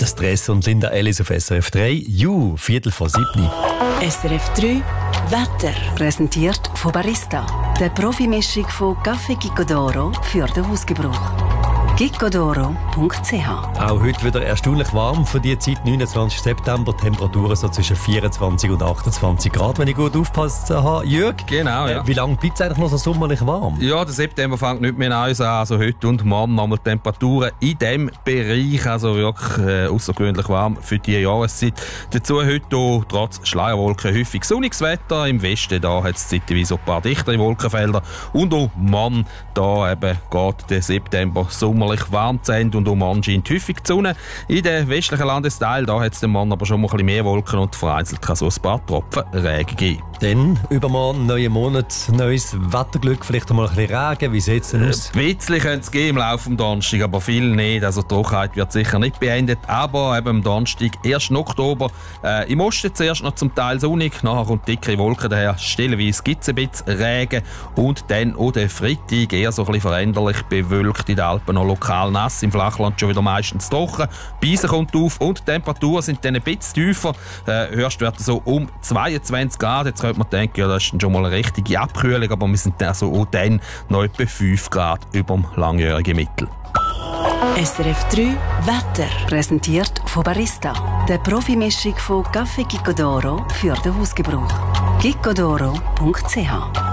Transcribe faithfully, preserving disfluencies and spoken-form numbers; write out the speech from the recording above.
Stress und Linda Ellis auf S R F drei. You, Viertel vor sieben. S R F drei Wetter. Präsentiert von Barista. Der Profimischung von Café Gicodoro für den Hausgebrauch. gicodoro punkt c h. Auch heute wieder erstaunlich warm für die Zeit, neunundzwanzigsten September. Temperaturen so zwischen vierundzwanzig und achtundzwanzig Grad, wenn ich gut aufgepasst habe. Jürg, genau, ja. Äh, wie lange bleibt es eigentlich noch so sommerlich warm? Ja, der September fängt nicht mehr an. Also heute und morgen nochmal Temperaturen in diesem Bereich. Also wirklich äh, außergewöhnlich warm für diese Jahreszeit. Dazu heute auch, trotz Schleierwolken häufig sonniges Wetter. Im Westen da hat es zeitweise ein paar dichtere Wolkenfelder. Und auch morgen da eben geht der September sommerlich warm zu Ende und um morgen scheint häufig die Sonne. In den westlichen Landesteilen da hat es den Morgen aber schon mal ein bisschen mehr Wolken und vereinzelt kann so ein paar Tropfen Regen geben. Dann übermorgen, neuer Monat, neues Wetterglück, vielleicht einmal ein bisschen Regen. Wie sieht es denn aus? Ein bisschen könnte es geben im Laufe des Donnerstag, aber viel nicht. Also die Trockenheit wird sicher nicht beendet. Aber eben am Donnerstag, ersten Oktober, äh, im Osten zuerst noch zum Teil sonnig, nachher kommt dicke Wolken daher, stellenweise gibt es ein bisschen Regen und dann auch der Freitag eher so ein bisschen veränderlich bewölkt, in den Alpen noch lokal nass, im Flachland schon wieder meistens trocken. Beise kommt auf und die Temperaturen sind dann ein bisschen tiefer. Äh, höchst wird so um zweiundzwanzig Grad. Jetzt könnte man denken, ja, das ist dann schon mal eine richtige Abkühlung, aber wir sind also auch dann noch etwa fünf Grad über dem langjährigen Mittel. S R F drei Wetter. Präsentiert von Barista. Der Profimischung von Café Gicodoro für den Hausgebrauch. gicodoro punkt c h.